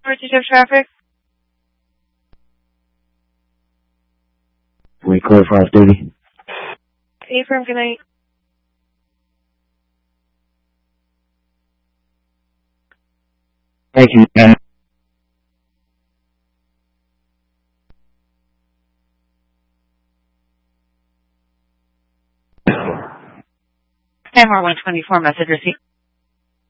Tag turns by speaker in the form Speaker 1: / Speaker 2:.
Speaker 1: Pursuit of traffic.
Speaker 2: We clear 530.
Speaker 1: Affirm, good night.
Speaker 2: Thank you, man.
Speaker 1: MR 124 message received.